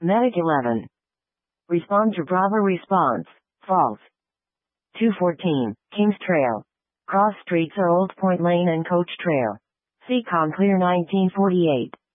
Medic 11. Respond to Bravo response. False. 214. Kings Trail. Cross streets are Old Point Lane and Coach Trail. Seacon Clear 1948.